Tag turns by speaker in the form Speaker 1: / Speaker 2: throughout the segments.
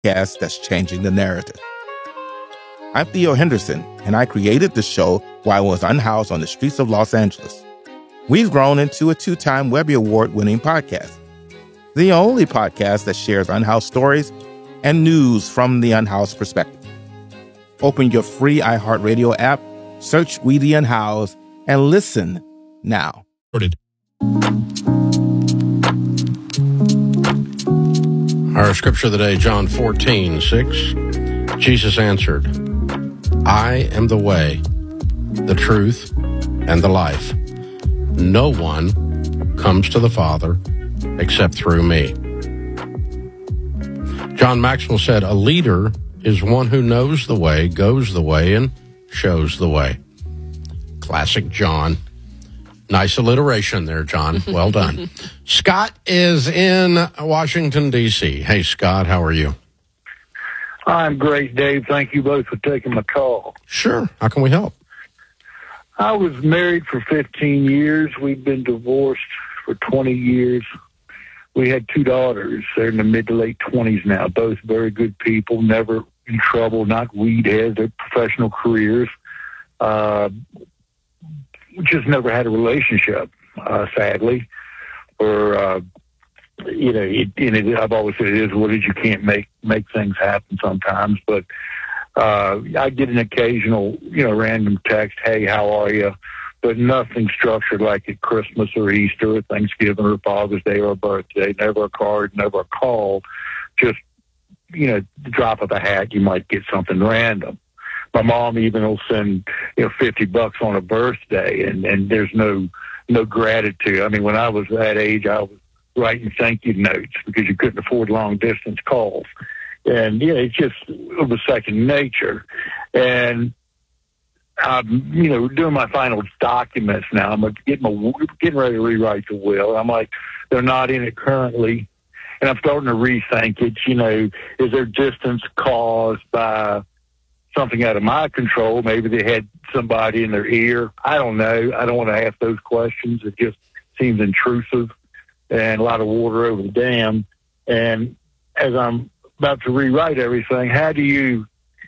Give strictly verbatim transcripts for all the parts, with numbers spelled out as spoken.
Speaker 1: podcast that's changing the narrative. I'm Theo Henderson, and I created the show while I was unhoused on the streets of Los Angeles. We've grown into a two-time Webby Award-winning podcast, the only podcast that shares unhoused stories and news from the unhoused perspective. Open your free iHeartRadio app, search We the Unhoused, and listen now.
Speaker 2: Our scripture of the day, John fourteen six. Jesus answered, I am the way, the truth, and the life. No one comes to the Father except through me. John Maxwell said, a leader is one who knows the way, goes the way, and shows the way. Classic John. Nice alliteration there, John. Well done. Scott is in Washington, D C Hey, Scott, how are you?
Speaker 3: I'm great, Dave. Thank you both for taking my call.
Speaker 2: Sure. How can we help?
Speaker 3: I was married for fifteen years. We've been divorced for twenty years. We had two daughters. They're in the mid to late twenties now, both very good people, never in trouble, not weed heads. They're professional careers. Uh, just never had a relationship, uh, sadly. Or, uh, you know, it, and it, I've always said it is what it is. You can't make, make things happen sometimes. But uh, I get an occasional, you know, random text, hey, how are you? But nothing structured like at Christmas or Easter or Thanksgiving or Father's Day or birthday. Never a card, never a call. Just, you know, the drop of a hat, you might get something random. My mom even will send, you know, fifty bucks on a birthday, and, and there's no no gratitude. I mean, when I was that age, I was writing thank you notes because you couldn't afford long distance calls. And, yeah, it's just, it was second nature. And I'm, you know, doing my final documents now. I'm getting, my, getting ready to rewrite the will. I'm like, they're not in it currently. And I'm starting to rethink it. You know, is there distance caused by something out of my control? Maybe they had somebody in their ear. I don't know. I don't want to ask those questions. It just seems intrusive and a lot of water over the dam. And as I'm about to rewrite everything, how do you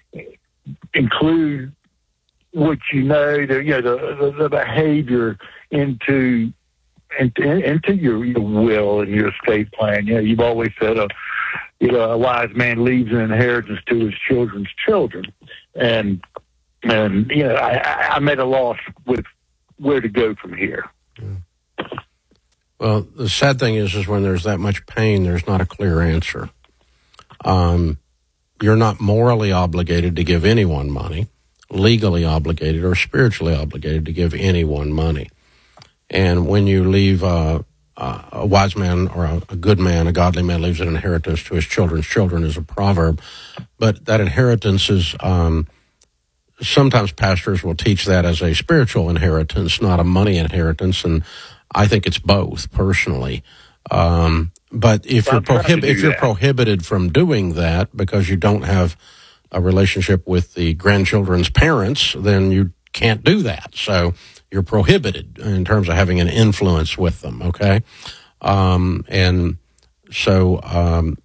Speaker 3: include what you know, the, you know, the, the, the behavior into into, into your, your will and your estate plan? You know, you've always said a you know a wise man leaves an inheritance to his children's children, and and you know I, I'm at a loss with where to go from here.
Speaker 2: Yeah. Well, the sad thing is, is when there's that much pain, there's not a clear answer. Um, you're not morally obligated to give anyone money, legally obligated or spiritually obligated to give anyone money. And when you leave uh, uh, a wise man or a, a good man, a godly man leaves an inheritance to his children's children is a proverb. But that inheritance is, um, sometimes pastors will teach that as a spiritual inheritance, not a money inheritance. And I think it's both personally. Um, but if you're prohib- if you're prohibited from doing that because you don't have a relationship with the grandchildren's parents, then you can't do that. So you're prohibited in terms of having an influence with them. Okay. Um, and so, um,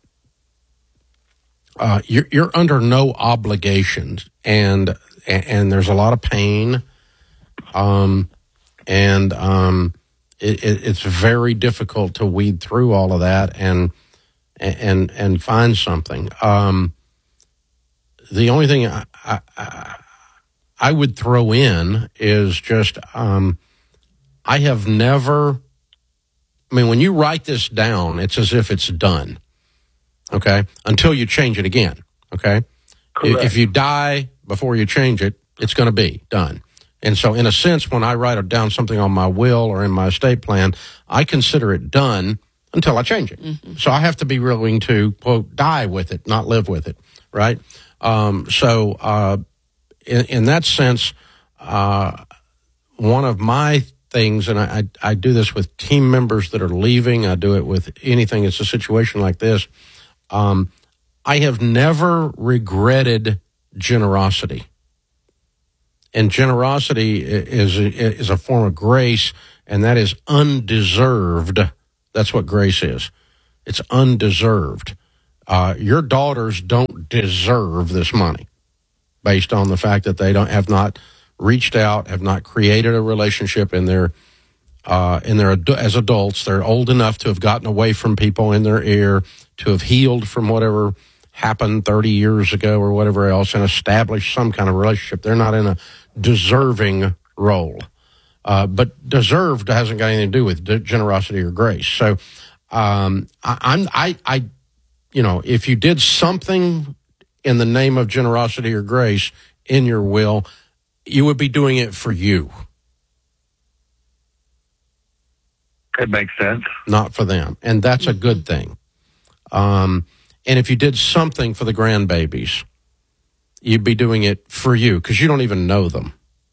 Speaker 2: uh, you're, you're under no obligations, and, and there's a lot of pain. Um, and, um, it, it, it's very difficult to weed through all of that and, and, and find something. Um, the only thing I, I, I would throw in is just, um, I have never, I mean, when you write this down, it's as if it's done, okay, until you change it again, okay? Correct. If you die before you change it, it's going to be done. And so, in a sense, when I write down something on my will or in my estate plan, I consider it done until I change it. Mm-hmm. So I have to be willing to, quote, die with it, not live with it, right? Um, so uh, in, in that sense, uh, one of my things, and I, I, I do this with team members that are leaving, I do it with anything, it's a situation like this, um, I have never regretted generosity. And generosity is is a form of grace, and that is undeserved. That's what grace is. It's undeserved. Uh, your daughters don't deserve this money based on the fact that they don't have not reached out, have not created a relationship in their uh, in their as adults. They're old enough to have gotten away from people in their ear, to have healed from whatever happened thirty years ago or whatever else, and established some kind of relationship. They're not in a deserving role. Uh, but deserved hasn't got anything to do with generosity or grace. So um, I, I'm, I, I, you know, if you did something in the name of generosity or grace in your will, you would be doing it for you.
Speaker 3: It makes sense.
Speaker 2: Not for them. And that's a good thing. Um, and if you did something for the grandbabies, you'd be doing it for you because you don't even know them.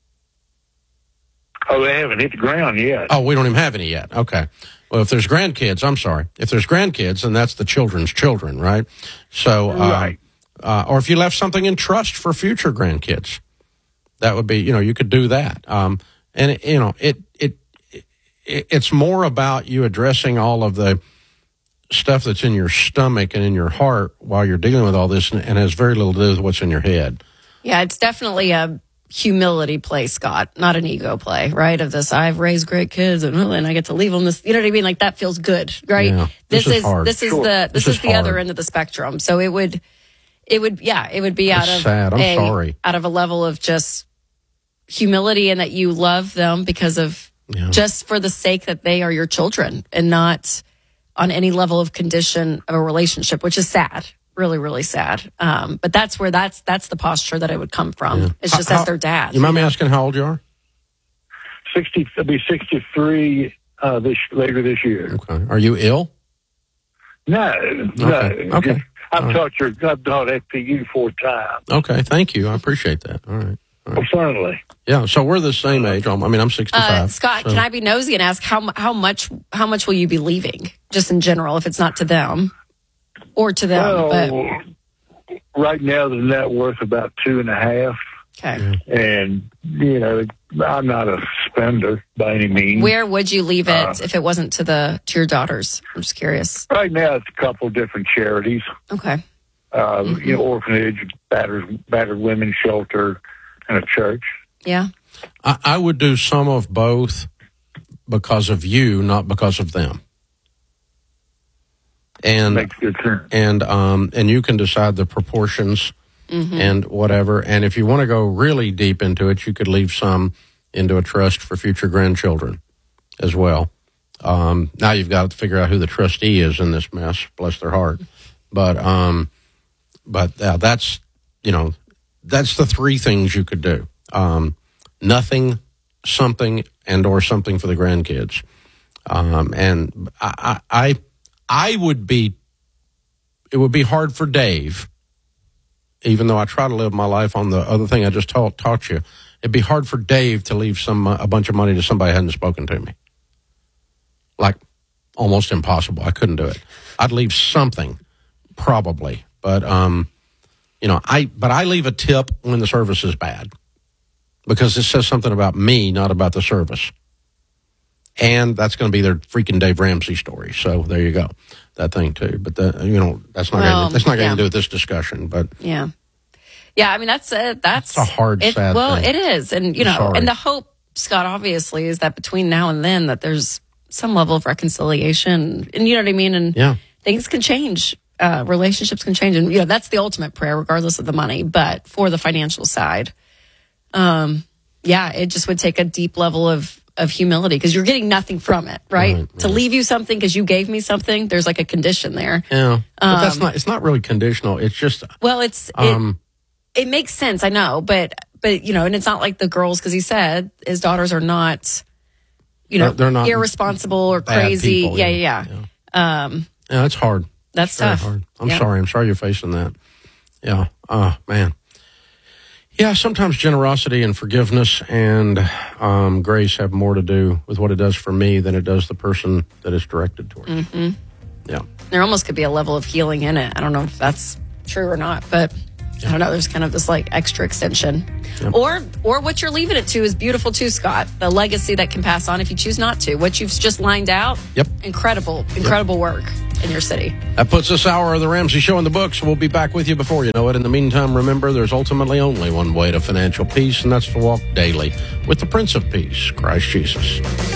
Speaker 3: Oh, they haven't hit the ground yet.
Speaker 2: Oh, we don't even have any yet. Okay. Well, if there's grandkids, I'm sorry. If there's grandkids, then that's the children's children, right? So, uh,
Speaker 3: right.
Speaker 2: Uh, or if you left something in trust for future grandkids, that would be, you know, you could do that. Um, and, it, you know, it, it, it, it's more about you addressing all of the stuff that's in your stomach and in your heart while you're dealing with all this, and, and has very little to do with what's in your head.
Speaker 4: Yeah, it's definitely a humility play, Scott, not an ego play, right? Of this, I've raised great kids and, and I get to leave them this, you know what I mean? Like that feels good, right?
Speaker 2: Yeah, this,
Speaker 4: this
Speaker 2: is
Speaker 4: is,
Speaker 2: hard.
Speaker 4: this is
Speaker 3: Sure.
Speaker 4: the, this,
Speaker 2: This
Speaker 4: is,
Speaker 2: is
Speaker 4: the
Speaker 2: hard.
Speaker 4: other end of the spectrum. So it would, it would, yeah, it would be out
Speaker 2: That's
Speaker 4: of
Speaker 2: sad. I'm
Speaker 4: a,
Speaker 2: sorry.
Speaker 4: out of a level of just humility and that you love them because of
Speaker 2: Yeah.
Speaker 4: just for the sake that they are your children and not on any level of condition of a relationship, which is sad. Really, really sad. Um, but that's where that's that's the posture that it would come from.
Speaker 2: Yeah.
Speaker 4: It's just
Speaker 2: How-
Speaker 4: as their dad.
Speaker 2: You mind me asking how old you are?
Speaker 3: sixty, I'll be sixty-three uh, this later this year.
Speaker 2: Okay. Are you ill?
Speaker 3: No, no.
Speaker 2: Okay. Okay.
Speaker 3: Just- I've
Speaker 2: All right.
Speaker 3: taught your, I've taught F P U four times.
Speaker 2: Okay. Thank you. I appreciate that. All right. All right.
Speaker 3: Well, certainly.
Speaker 2: Yeah. So we're the same age. I'm- I mean, I'm sixty-five.
Speaker 4: Uh, Scott,
Speaker 2: so-
Speaker 4: can I be nosy and ask how how much how much will you be leaving, just in general, if it's not to them or to them?
Speaker 3: Well, right now the net worth about two and a half,
Speaker 4: but okay,
Speaker 3: and you know I'm not a spender by any means.
Speaker 4: where would you leave it
Speaker 3: Uh,
Speaker 4: if it wasn't to the to your daughters? I'm just curious.
Speaker 3: Right now it's a couple of different charities,
Speaker 4: Okay,
Speaker 3: uh,
Speaker 4: Mm-hmm.
Speaker 3: you know, orphanage, battered battered women's shelter, and a church.
Speaker 4: yeah,
Speaker 2: I, I would do some of both because of you, not because of them. And
Speaker 3: Makes good sense.
Speaker 2: and um and you can decide the proportions
Speaker 4: Mm-hmm.
Speaker 2: and whatever. And if you want to go really deep into it, you could leave some into a trust for future grandchildren as well. Um, now you've got to figure out who the trustee is in this mess. Bless their heart. But um, but uh, that's you know that's the three things you could do. Um, nothing, something, and or something for the grandkids. Um, and I, I I would be. It would be hard for Dave. Even though I try to live my life on the other thing I just taught, taught you, it'd be hard for Dave to leave some uh, a bunch of money to somebody who hadn't spoken to me. Like, almost impossible. I couldn't do it. I'd leave something, probably. But, um, you know, I but I leave a tip when the service is bad because it says something about me, not about the service. And that's going to be their freaking Dave Ramsey story. So there you go. That thing too. But, the, you know, that's not
Speaker 4: Well,
Speaker 2: gonna, that's not going to
Speaker 4: yeah.
Speaker 2: do with this discussion. But
Speaker 4: yeah, yeah. I mean, that's uh, that's
Speaker 2: It's a hard,
Speaker 4: it,
Speaker 2: sad
Speaker 4: well,
Speaker 2: thing.
Speaker 4: it is, and you
Speaker 2: I'm
Speaker 4: know,
Speaker 2: sorry.
Speaker 4: and the hope, Scott, obviously, is that between now and then, that there's some level of reconciliation, and you know what I mean, and
Speaker 2: yeah.
Speaker 4: things can change. Uh, relationships can change, and you know that's the ultimate prayer, regardless of the money. But for the financial side, um, yeah, it just would take a deep level of of humility because you're getting nothing from it, right?
Speaker 2: Right,
Speaker 4: To
Speaker 2: right.
Speaker 4: leave you something because you gave me something, there's like a condition there.
Speaker 2: Yeah. But that's
Speaker 4: Um,
Speaker 2: not, it's not really conditional. It's just,
Speaker 4: Well, it's
Speaker 2: um,
Speaker 4: it, it makes sense, I know, but but you know, and it's not like the girls because he said his daughters are not, you know,
Speaker 2: They're- they're not
Speaker 4: irresponsible or
Speaker 2: bad
Speaker 4: crazy.
Speaker 2: people,
Speaker 4: yeah,
Speaker 2: yeah.
Speaker 4: yeah, yeah. Um,
Speaker 2: yeah, it's hard.
Speaker 4: that's
Speaker 2: It's very
Speaker 4: tough.
Speaker 2: hard. I'm
Speaker 4: Yeah.
Speaker 2: sorry. I'm sorry you're facing that. Yeah. Oh, man. Yeah, sometimes generosity and forgiveness and um, grace have more to do with what it does for me than it does the person that it's directed towards.
Speaker 4: Mm-hmm.
Speaker 2: Yeah.
Speaker 4: There almost could be a level of healing in it. I don't know if that's true or not, but I don't know. There's kind of this like extra extension,
Speaker 2: Yeah.
Speaker 4: or or what you're leaving it to is beautiful too, Scott. The legacy that can pass on if you choose not to. What you've just lined out,
Speaker 2: Yep.
Speaker 4: incredible, incredible work. in your city.
Speaker 2: That puts this hour of the Ramsey Show in the books. We'll be back with you before you know it. In the meantime, remember, there's ultimately only one way to financial peace, and that's to walk daily with the Prince of Peace, Christ Jesus.